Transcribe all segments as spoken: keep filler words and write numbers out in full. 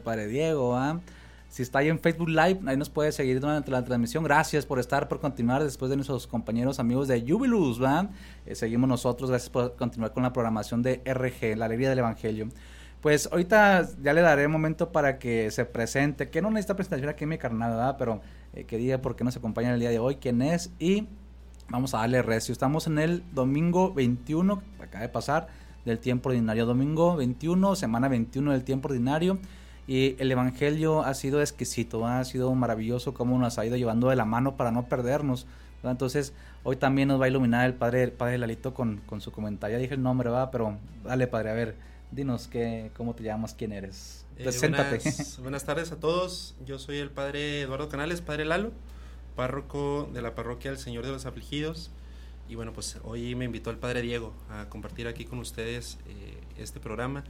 Padre Diego, ¿ah? Si está ahí en Facebook Live, ahí nos puede seguir durante la transmisión. Gracias por estar, por continuar después de nuestros compañeros amigos de Jubilus, ¿va? Eh, seguimos nosotros, gracias por continuar con la programación de R G, La Alegría del Evangelio. Pues ahorita ya le daré un momento para que se presente, que no necesita presentación aquí en mi carnal, ¿verdad? Pero eh, que diga por qué nos acompaña el día de hoy, quién es, y vamos a darle recio. Estamos en el domingo veintiuno, acaba de pasar, del tiempo ordinario. Domingo veintiuno, semana veintiuno del tiempo ordinario. Y el Evangelio ha sido exquisito, ¿verdad? Ha sido maravilloso cómo nos ha ido llevando de la mano para no perdernos, ¿verdad? Entonces, hoy también nos va a iluminar el Padre, el padre Lalito con, con su comentario. Ya dije el nombre, ¿verdad? Pero dale, Padre, a ver, dinos qué, cómo te llamas, quién eres. Eh, Preséntate. Buenas, buenas tardes a todos. Yo soy el Padre Eduardo Canales, Padre Lalo, párroco de la parroquia del Señor de los Afligidos. Y bueno, pues hoy me invitó el Padre Diego a compartir aquí con ustedes eh, este programa.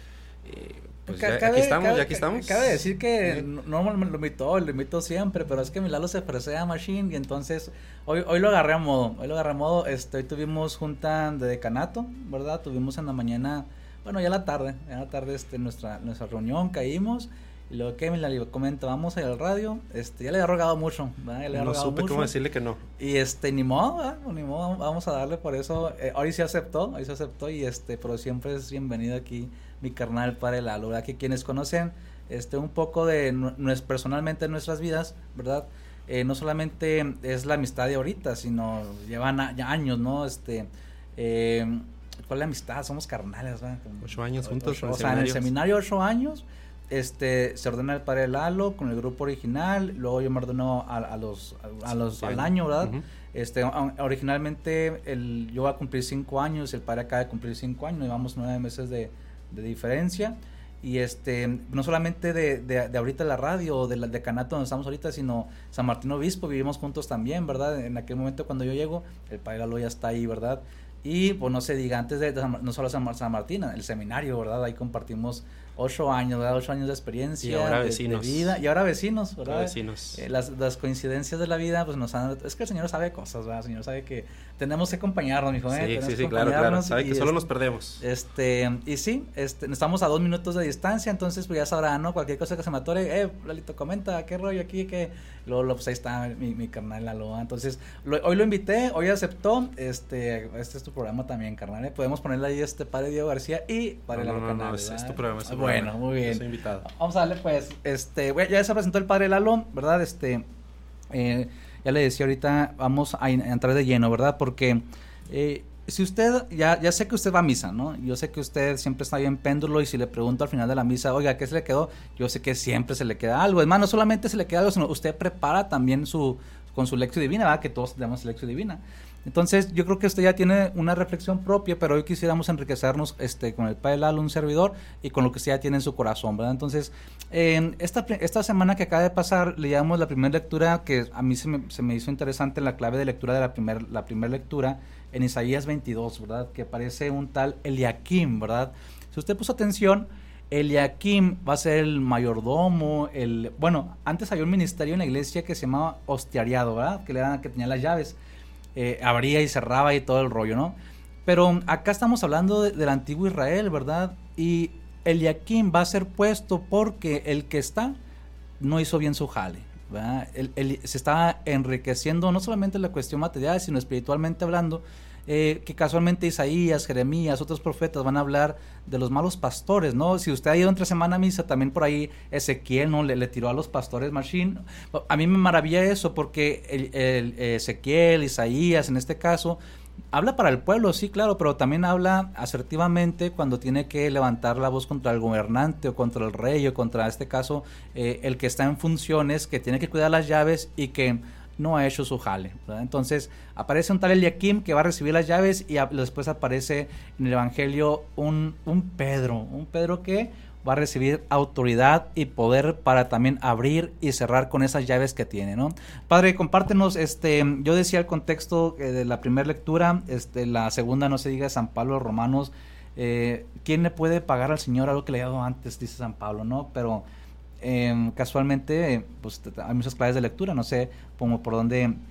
Eh, pues ya, cabe, aquí estamos, cabe, ya aquí estamos. Cabe decir que ¿Eh? no, no lo invitó, lo invitó siempre, pero es que mi Lalo se ofrece a Machine y entonces hoy hoy lo agarré a modo, hoy lo agarré a modo, este, hoy tuvimos junta de decanato, ¿verdad? Tuvimos en la mañana, bueno, ya la tarde, ya la tarde este, nuestra, nuestra reunión, caímos, y luego que me la comenta, vamos al radio, este, ya le había rogado mucho, ¿verdad? Ya le había no rogado supe mucho, cómo decirle que no. Y este, ni modo, ¿verdad? Ni modo, vamos a darle por eso, eh, hoy sí aceptó, hoy sí aceptó, y este, pero siempre es bienvenido aquí mi carnal Padre Lalo, ¿verdad? Que quienes conocen este un poco de nues, personalmente nuestras vidas, ¿verdad? Eh, no solamente es la amistad de ahorita, sino llevan a, ya años, ¿no? Este, eh, ¿cuál es la amistad? Somos carnales, ¿verdad? Ocho años juntos. Ocho, o sea, en el seminario ocho años, este, se ordena el Padre Lalo con el grupo original, luego yo me ordeno a, a los, a, a los, sí, al año, ¿verdad? Uh-huh. Este, originalmente el, yo voy a cumplir cinco años, el Padre acaba de cumplir cinco años, llevamos nueve meses de de diferencia, y este no solamente de, de, de ahorita la radio o del decanato donde estamos ahorita, sino San Martín Obispo, vivimos juntos también, ¿verdad? En aquel momento cuando yo llego, el Padre Lalo ya está ahí, ¿verdad? Y pues no se diga, antes de, de no solo San, San Martín, el seminario, ¿verdad? Ahí compartimos ocho años, ¿verdad? Ocho años de experiencia, y ahora de, vecinos. de vida, y ahora vecinos, ¿verdad? Ahora vecinos. Eh, las, las coincidencias de la vida, pues nos han, es que el Señor sabe cosas, ¿verdad? El Señor sabe que tenemos que acompañarnos, mi joven. Sí, sí, sí, claro, claro, sabe que solo este, nos perdemos. Este, y sí, este, estamos a dos minutos de distancia, entonces pues ya sabrán, ¿no? Cualquier cosa que se me atore, eh, Lalito, comenta, ¿qué rollo aquí? Que luego, lo, pues ahí está mi, mi carnal Lalo, entonces, lo, hoy lo invité, hoy aceptó, este, este es tu programa también, carnal, ¿eh? Podemos ponerle ahí este Padre Diego García y Padre no, Lalo no, Canales, no, ¿verdad? es tu programa, es tu bueno, programa. muy bien. Soy invitado. Vamos a darle pues, este, ya se presentó el Padre Lalo, ¿verdad? Este, eh, ya le decía ahorita, vamos a, a entrar de lleno, ¿verdad? Porque eh, si usted, ya, ya sé que usted va a misa, ¿no? Yo sé que usted siempre está bien péndulo y si le pregunto al final de la misa, oiga, ¿qué se le quedó? Yo sé que siempre se le queda algo. Es más, no solamente se le queda algo, sino usted prepara también su, con su lección divina, ¿verdad? Que todos tenemos lección divina. Entonces, yo creo que usted ya tiene una reflexión propia, pero hoy quisiéramos enriquecernos este, con el Padre Lalo, un servidor, y con lo que usted ya tiene en su corazón, ¿verdad? Entonces, en esta, esta semana que acaba de pasar, leíamos la primera lectura, que a mí se me, se me hizo interesante la clave de lectura de la primera la primer lectura, en Isaías veintidós, ¿verdad? Que aparece un tal Eliakim, ¿verdad? Si usted puso atención, Eliakim va a ser el mayordomo, el, bueno, antes había un ministerio en la iglesia que se llamaba hostiariado, ¿verdad? Que le daban, que tenía las llaves. Eh, abría y cerraba y todo el rollo, ¿no? Pero acá estamos hablando de, del antiguo Israel, ¿verdad? Y Eliakim va a ser puesto porque el que está no hizo bien su jale, ¿verdad? El, el, se está enriqueciendo no solamente en la cuestión material, sino espiritualmente hablando, eh, que casualmente Isaías, Jeremías, otros profetas van a hablar de los malos pastores, ¿no? Si usted ha ido entre semana a misa, también por ahí Ezequiel, ¿no? Le, le tiró a los pastores machín. A mí me maravilla eso porque el, el, Ezequiel, Isaías, en este caso, habla para el pueblo, sí, claro, pero también habla asertivamente cuando tiene que levantar la voz contra el gobernante o contra el rey o contra, en este caso, eh, el que está en funciones, que tiene que cuidar las llaves y que no ha hecho su jale, ¿verdad? Entonces aparece un tal Eliakim que va a recibir las llaves y a, después aparece en el Evangelio un, un Pedro, un Pedro que va a recibir autoridad y poder para también abrir y cerrar con esas llaves que tiene, ¿no? Padre, compártenos, este, yo decía el contexto eh, de la primera lectura, este, la segunda no se diga San Pablo, Romanos, eh, ¿quién le puede pagar al Señor algo que le ha dado antes? Dice San Pablo, ¿no? Pero Eh, casualmente, pues hay muchas claves de lectura, no sé como por dónde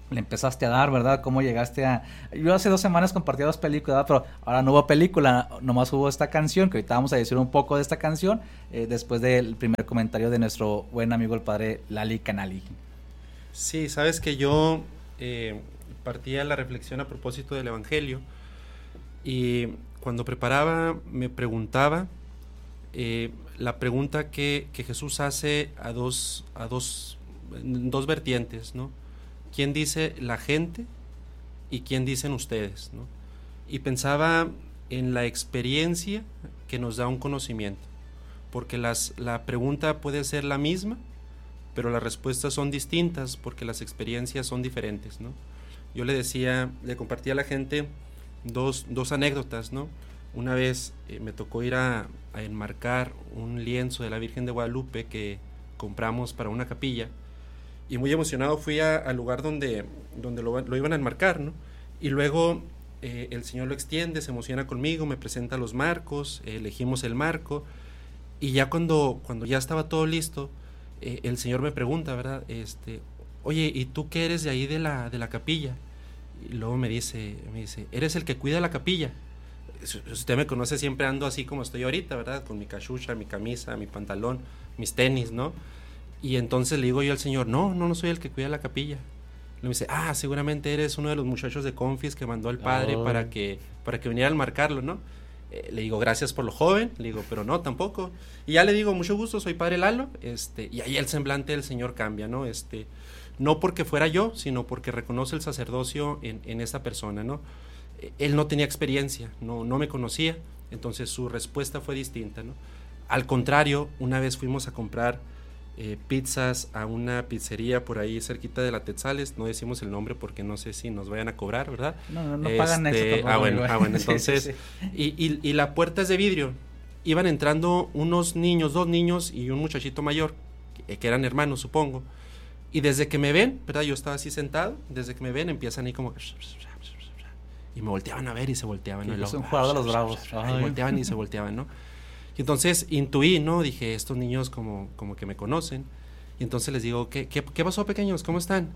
le empezaste a dar, ¿verdad? ¿Cómo llegaste a...? Yo hace dos semanas compartí dos películas, ¿verdad? Pero ahora no hubo película, nomás hubo esta canción, que ahorita vamos a decir un poco de esta canción, eh, después del primer comentario de nuestro buen amigo el padre Lali Canali. Sí, sabes que yo eh, partía la reflexión a propósito del Evangelio, y cuando preparaba me preguntaba eh, la pregunta que, que Jesús hace a dos, a dos, dos vertientes, ¿no? ¿Quién dice la gente y quién dicen ustedes, ¿no? Y pensaba en la experiencia que nos da un conocimiento, porque las, la pregunta puede ser la misma, pero las respuestas son distintas porque las experiencias son diferentes, ¿no? Yo le decía, le compartía a la gente dos, dos anécdotas, ¿no? Una vez eh, me tocó ir a, a enmarcar un lienzo de la Virgen de Guadalupe que compramos para una capilla, y muy emocionado fui a, al lugar donde, donde lo, lo iban a enmarcar, ¿no? Y luego eh, el Señor lo extiende, se emociona conmigo, me presenta los marcos, eh, elegimos el marco, y ya cuando, cuando ya estaba todo listo, eh, el Señor me pregunta, ¿verdad? Este, oye, ¿y tú qué eres de ahí de la, de la capilla? Y luego me dice, me dice, ¿eres el que cuida la capilla? Si usted me conoce, siempre ando así como estoy ahorita, ¿verdad? Con mi cachucha, mi camisa, mi pantalón, mis tenis, ¿no? Y entonces le digo yo al Señor, no, no, no soy el que cuida la capilla. Le dice, ah, seguramente eres uno de los muchachos de Confis que mandó el padre oh. para que para que viniera a marcarlo, ¿no? Eh, le digo, gracias por lo joven, le digo, pero no, tampoco. Y ya le digo, mucho gusto, soy padre Lalo, este, y ahí el semblante del Señor cambia, ¿no? Este, no porque fuera yo, sino porque reconoce el sacerdocio en, en esa persona, ¿no? Eh, él no tenía experiencia, no, no me conocía, entonces su respuesta fue distinta, ¿no? Al contrario, una vez fuimos a comprar Eh, pizzas a una pizzería por ahí cerquita de la Tetzales, no decimos el nombre porque no sé si nos vayan a cobrar, ¿verdad? No, no, no este, pagan eso tampoco, ah, bueno, ah, bueno, entonces, sí, sí, sí. Y, y, y la puerta es de vidrio, iban entrando unos niños, dos niños y un muchachito mayor, que, que eran hermanos, supongo, y desde que me ven, ¿verdad? Yo estaba así sentado, desde que me ven empiezan ahí como... y me volteaban a ver y se volteaban, ¿no? Es un jugador de los Bravos. Y volteaban y se volteaban, ¿no? Y entonces intuí, ¿no? Dije, estos niños como, como que me conocen. Y entonces les digo, ¿qué, qué, ¿qué pasó, pequeños? ¿Cómo están?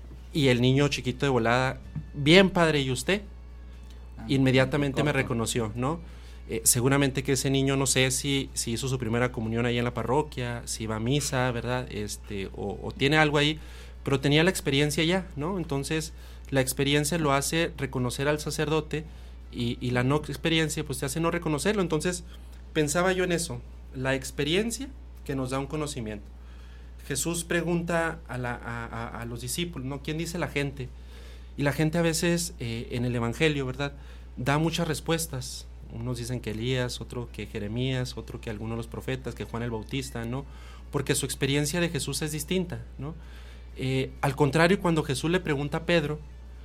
Y el niño chiquito de volada, bien, padre, ¿y usted? Ah, inmediatamente me reconoció, ¿no? Eh, seguramente que ese niño, no sé si, si hizo su primera comunión ahí en la parroquia, si va a misa, ¿verdad? Este, o, o tiene algo ahí, pero tenía la experiencia ya, ¿no? Entonces, la experiencia lo hace reconocer al sacerdote y, y la no experiencia, pues te hace no reconocerlo. Entonces, pensaba yo en eso, la experiencia que nos da un conocimiento. Jesús pregunta a, la, a, a, a los discípulos, ¿no? ¿Quién dice la gente? Y la gente a veces eh, en el Evangelio, ¿verdad? Da muchas respuestas. Unos dicen que Elías, otro que Jeremías, otro que algunos de los profetas, que Juan el Bautista, ¿no? Porque su experiencia de Jesús es distinta, ¿no? Eh, al contrario, cuando Jesús le pregunta a Pedro,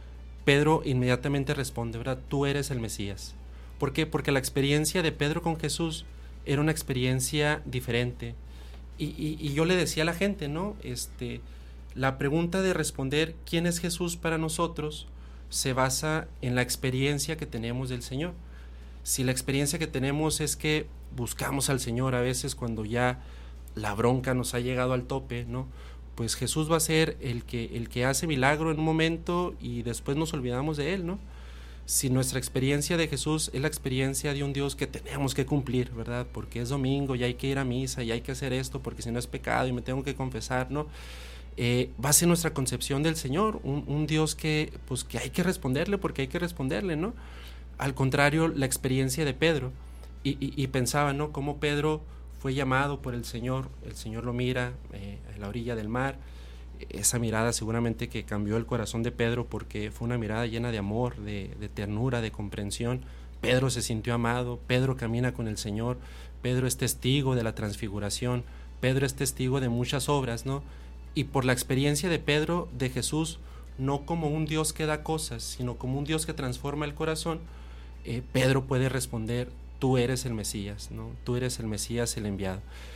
Pedro inmediatamente responde, ¿verdad? Tú eres el Mesías. ¿Por qué? Porque la experiencia de Pedro con Jesús era una experiencia diferente. Y, y, y yo le decía a la gente, ¿no? Este, la pregunta de responder ¿quién es Jesús para nosotros? Se basa en la experiencia que tenemos del Señor. Si la experiencia que tenemos es que buscamos al Señor a veces cuando ya la bronca nos ha llegado al tope, ¿no? Pues Jesús va a ser el que, el que hace milagro en un momento y después nos olvidamos de Él, ¿no? Si nuestra experiencia de Jesús es la experiencia de un Dios que tenemos que cumplir, ¿verdad? Porque es domingo y hay que ir a misa y hay que hacer esto porque si no es pecado y me tengo que confesar, ¿no? Eh, va a ser nuestra concepción del Señor, un, un Dios que, pues, que hay que responderle porque hay que responderle, ¿no? Al contrario, la experiencia de Pedro, y, y, y pensaba, ¿no? Cómo Pedro fue llamado por el Señor, el Señor lo mira eh, a la orilla del mar. Esa mirada seguramente que cambió el corazón de Pedro porque fue una mirada llena de amor, de, de ternura, de comprensión. Pedro se sintió amado, Pedro camina con el Señor, Pedro es testigo de la transfiguración, Pedro es testigo de muchas obras, ¿no? Y por la experiencia de Pedro, de Jesús, no como un Dios que da cosas, sino como un Dios que transforma el corazón, eh, Pedro puede responder, tú eres el Mesías, ¿no? Tú eres el Mesías, el enviado.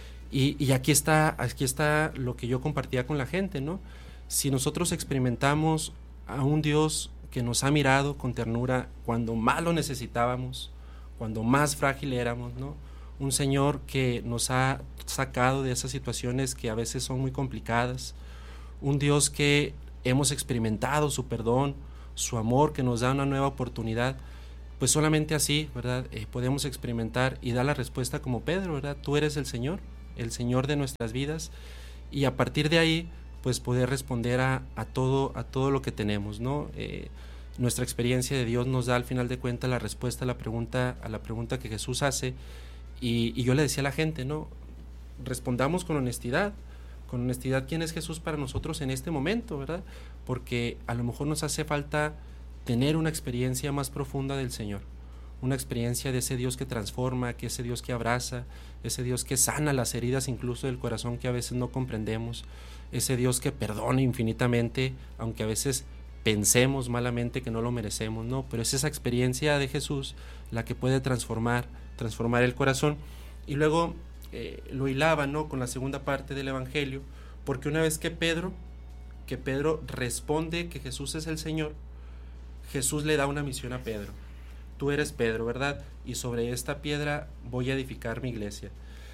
Y, y aquí está, aquí está lo que yo compartía con la gente, ¿no? Si nosotros experimentamos a un Dios que nos ha mirado con ternura cuando más lo necesitábamos, cuando más frágil éramos, ¿no? Un Señor que nos ha sacado de esas situaciones que a veces son muy complicadas, un Dios que hemos experimentado su perdón, su amor que nos da una nueva oportunidad, pues solamente así, ¿verdad? Eh, podemos experimentar y dar la respuesta como Pedro, ¿verdad? Tú eres el Señor, el Señor de nuestras vidas, y a partir de ahí, pues poder responder a, a, todo, a todo lo que tenemos, ¿no? Eh, nuestra experiencia de Dios nos da al final de cuentas la respuesta a la pregunta, a la pregunta que Jesús hace, y, y yo le decía a la gente, ¿no? Respondamos con honestidad, con honestidad quién es Jesús para nosotros en este momento, ¿verdad? Porque a lo mejor nos hace falta tener una experiencia más profunda del Señor, una experiencia de ese Dios que transforma, que ese Dios que abraza, ese Dios que sana las heridas incluso del corazón que a veces no comprendemos, ese Dios que perdona infinitamente, aunque a veces pensemos malamente que no lo merecemos, ¿no? Pero es esa experiencia de Jesús la que puede transformar, transformar el corazón. Y luego eh, lo hilaba, ¿no?, con la segunda parte del Evangelio, porque una vez que Pedro, que Pedro responde que Jesús es el Señor, Jesús le da una misión a Pedro. Tú eres Pedro, ¿verdad? Y sobre esta piedra voy a edificar mi iglesia.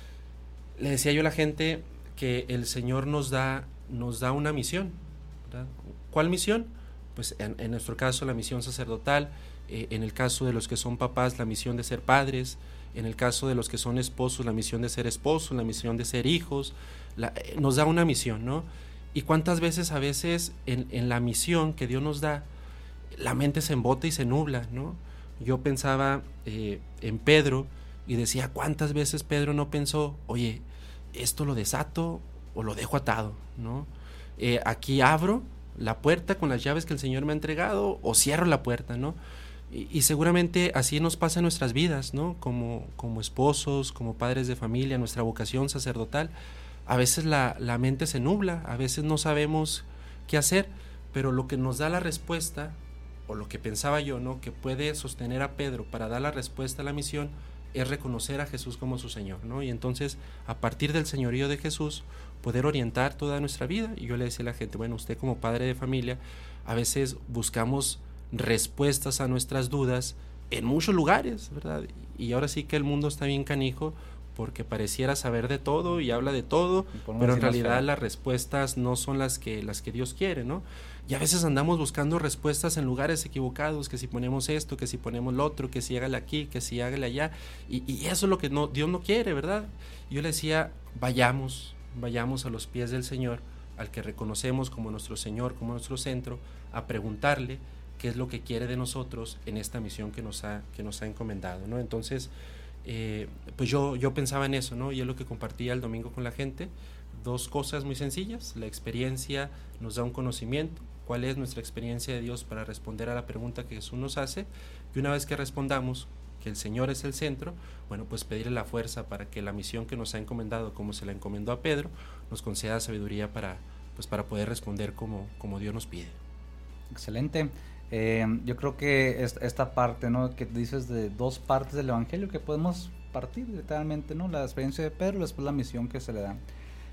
Le decía yo a la gente que el Señor nos da, nos da una misión, ¿verdad? ¿Cuál misión? Pues en, en nuestro caso la misión sacerdotal, eh, en el caso de los que son papás la misión de ser padres, en el caso de los que son esposos la misión de ser esposos, la misión de ser hijos, la, eh, nos da una misión, ¿no? Y cuántas veces a veces en, en la misión que Dios nos da, la mente se embota y se nubla, ¿no? Yo pensaba eh, en Pedro y decía, ¿cuántas veces Pedro no pensó, oye, esto lo desato o lo dejo atado, ¿no? Eh, aquí abro la puerta con las llaves que el Señor me ha entregado o cierro la puerta, ¿no? Y, y seguramente así nos pasa en nuestras vidas, ¿no? Como, como esposos, como padres de familia, nuestra vocación sacerdotal. A veces la, la mente se nubla, a veces no sabemos qué hacer, pero lo que nos da la respuesta, o lo que pensaba yo, ¿no?, que puede sostener a Pedro para dar la respuesta a la misión, es reconocer a Jesús como su Señor, ¿no? Y entonces, a partir del señorío de Jesús, poder orientar toda nuestra vida. Y yo le decía a la gente, bueno, usted como padre de familia, a veces buscamos respuestas a nuestras dudas en muchos lugares, ¿verdad? Y ahora sí que el mundo está bien canijo, porque pareciera saber de todo y habla de todo, pero en realidad las respuestas no son las que, las que Dios quiere, ¿no? Y a veces andamos buscando respuestas en lugares equivocados, que si ponemos esto, que si ponemos lo otro, que si hágale aquí, que si hágale allá, y, y eso es lo que no, Dios no quiere, ¿verdad? Y yo le decía, vayamos, vayamos a los pies del Señor, al que reconocemos como nuestro Señor, como nuestro centro, a preguntarle qué es lo que quiere de nosotros en esta misión que nos ha, que nos ha encomendado, ¿no? Entonces, Eh, pues yo, yo pensaba en eso, ¿no? Y es lo que compartía el domingo con la gente. Dos cosas muy sencillas. La experiencia nos da un conocimiento. ¿Cuál es nuestra experiencia de Dios para responder a la pregunta que Jesús nos hace? Y una vez que respondamos que el Señor es el centro, bueno, pues pedirle la fuerza para que la misión que nos ha encomendado, como se la encomendó a Pedro, nos conceda sabiduría para, pues para poder responder como, como Dios nos pide. Excelente. Eh, yo creo que esta parte, ¿no?, que dices de dos partes del Evangelio que podemos partir literalmente, ¿no? La experiencia de Pedro, después la misión que se le da.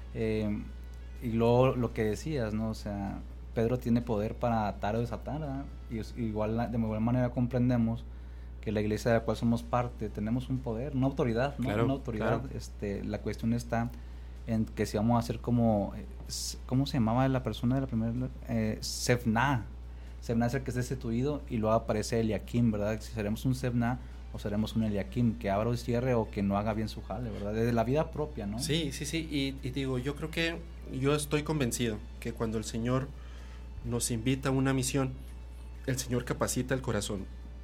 Eh, y luego lo que decías, ¿no? O sea, Pedro tiene poder para atar o desatar, ¿verdad? Y es, igual, de igual manera comprendemos que la iglesia de la cual somos parte, tenemos un poder, una autoridad, ¿no? Claro, una autoridad. Claro. Este, la cuestión está en que si vamos a hacer como, ¿cómo se llamaba la persona de la primera? Eh, Sefná. Sefná es el que es destituido y luego aparece Eliakim, ¿verdad? Si seremos un Sefná o seremos un Eliakim, que abra o cierre o que no haga bien su jale, ¿verdad? Desde la vida propia, ¿no? Sí, sí, sí, y, y digo, yo creo que, yo estoy convencido que cuando el Señor nos invita a una misión, el Señor capacita el corazón.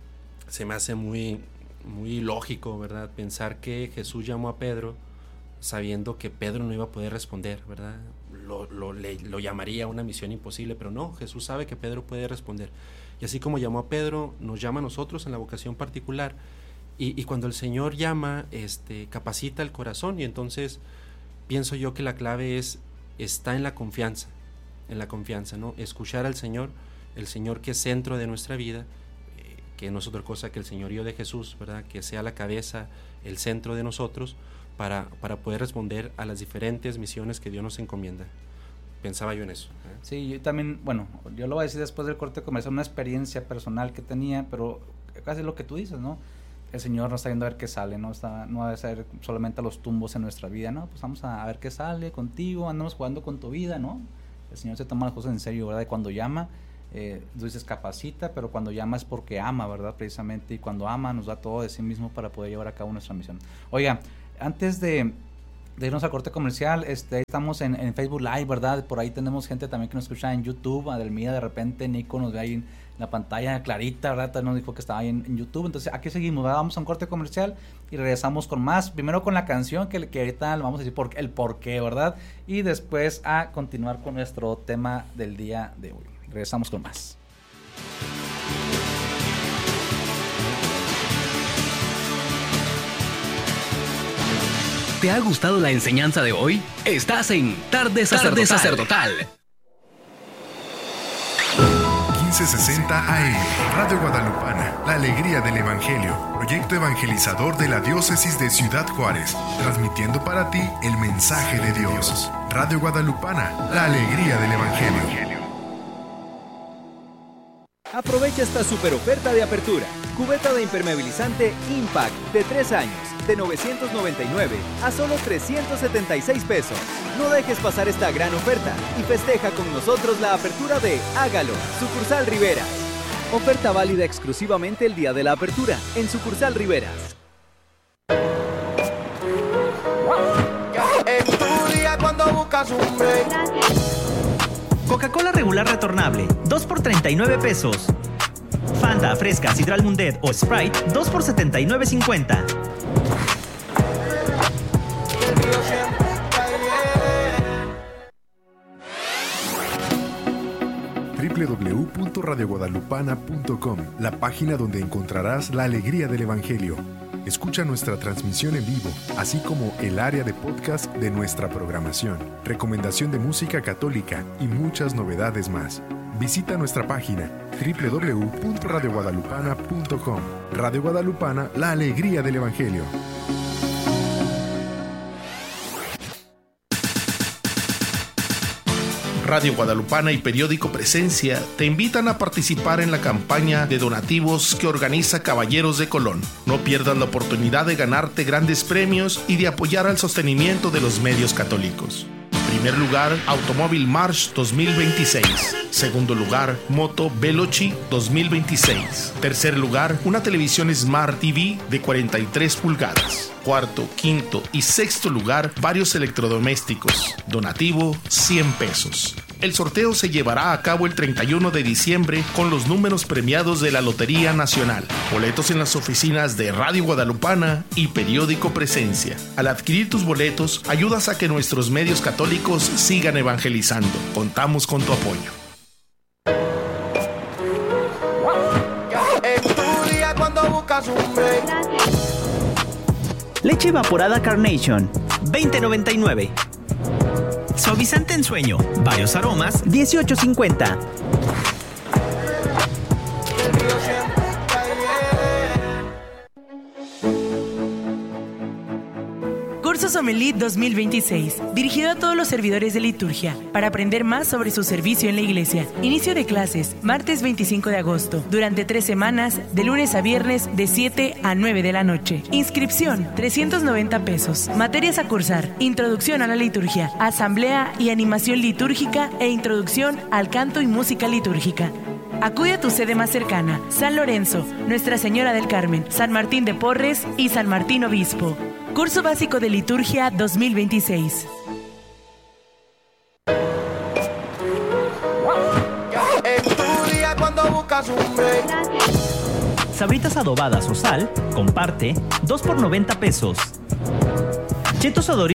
Se me hace muy, muy lógico, ¿verdad? Pensar que Jesús llamó a Pedro sabiendo que Pedro no iba a poder responder, ¿verdad? Lo, lo, le, lo llamaría una misión imposible, pero no, Jesús sabe que Pedro puede responder. Y así como llamó a Pedro, nos llama a nosotros en la vocación particular. Y, y cuando el Señor llama, este, capacita el corazón. Y entonces pienso yo que la clave es, está en la confianza, en la confianza, ¿no? Escuchar al Señor, el Señor que es centro de nuestra vida, eh, que no es otra cosa que el señorío de Jesús, ¿verdad? Que sea la cabeza, el centro de nosotros, Para, para poder responder a las diferentes misiones que Dios nos encomienda. Pensaba yo en eso. ¿eh? Sí, yo también, bueno, yo lo voy a decir después del corte comercial, una experiencia personal que tenía, pero casi lo que tú dices, ¿no? El Señor no está viendo a ver qué sale, ¿no? Está, no va a ser solamente a los tumbos en nuestra vida, ¿no? Pues vamos a, a ver qué sale contigo, andamos jugando con tu vida, ¿no? el Señor se toma las cosas en serio, ¿verdad? Y cuando llama, eh, tú dices capacita, pero cuando llama es porque ama, ¿verdad? Precisamente, y cuando ama nos da todo de sí mismo para poder llevar a cabo nuestra misión. Oiga, antes de... de irnos a corte comercial, este, estamos en, en Facebook Live, ¿verdad? Por ahí tenemos gente también que nos escucha en YouTube. Adelmida, de repente, Nico nos ve ahí en la pantalla clarita, ¿verdad? También nos dijo que estaba ahí en, en YouTube. Entonces, aquí seguimos, ¿verdad? Vamos a un corte comercial y regresamos con más. Primero con la canción, que, que ahorita le vamos a decir por, el por qué, ¿verdad? Y después a continuar con nuestro tema del día de hoy. Regresamos con más. ¿Te ha gustado la enseñanza de hoy? Estás en Tarde Sacerdotal. Tarde Sacerdotal. quince sesenta A M, Radio Guadalupana, la alegría del Evangelio, proyecto evangelizador de la diócesis de Ciudad Juárez, transmitiendo para ti el mensaje de Dios. Radio Guadalupana, la alegría del Evangelio. Aprovecha esta super oferta de apertura. Cubeta de impermeabilizante Impact de tres años, de novecientos noventa y nueve a solo trescientos setenta y seis pesos. No dejes pasar esta gran oferta y festeja con nosotros la apertura de Hágalo, Sucursal Riveras. Oferta válida exclusivamente el día de la apertura en Sucursal Riveras. En tu día cuando buscas un break. Coca-Cola regular retornable, dos por treinta y nueve pesos. Fanta, Fresca, Sidral Mundet o Sprite, dos por setenta y nueve cincuenta. doble u doble u doble u punto radio guadalupana punto com, la página donde encontrarás la alegría del Evangelio. Escucha nuestra transmisión en vivo, así como el área de podcast de nuestra programación, recomendación de música católica y muchas novedades más. Visita nuestra página doble u doble u doble u punto radio guadalupana punto com. Radio Guadalupana, la alegría del Evangelio. Radio Guadalupana y Periódico Presencia te invitan a participar en la campaña de donativos que organiza Caballeros de Colón. No pierdas la oportunidad de ganarte grandes premios y de apoyar al sostenimiento de los medios católicos. Primer lugar, Automóvil March dos mil veintiséis. Segundo lugar, Moto Veloci dos mil veintiséis. Tercer lugar, una televisión Smart T V de cuarenta y tres pulgadas. Cuarto, quinto y sexto lugar, varios electrodomésticos. Donativo, cien pesos. El sorteo se llevará a cabo el treinta y uno de diciembre con los números premiados de la Lotería Nacional. Boletos en las oficinas de Radio Guadalupana y Periódico Presencia. Al adquirir tus boletos, ayudas a que nuestros medios católicos sigan evangelizando. Contamos con tu apoyo. En tu día cuando buscas un break. Leche evaporada Carnation, veinte noventa y nueve. Suavizante en sueño, varios aromas, dieciocho cincuenta. Curso Sommelier dos mil veintiséis, dirigido a todos los servidores de liturgia, para aprender más sobre su servicio en la iglesia. Inicio de clases, martes veinticinco de agosto, durante tres semanas, de lunes a viernes, de siete a nueve de la noche. Inscripción, trescientos noventa pesos. Materias a cursar, introducción a la liturgia, asamblea y animación litúrgica e introducción al canto y música litúrgica. Acude a tu sede más cercana, San Lorenzo, Nuestra Señora del Carmen, San Martín de Porres y San Martín Obispo. Curso Básico de Liturgia dos mil veintiséis. En tu día cuando buscas un break. Sabritas adobadas o sal, comparte, dos por noventa pesos. Chetos Adoritos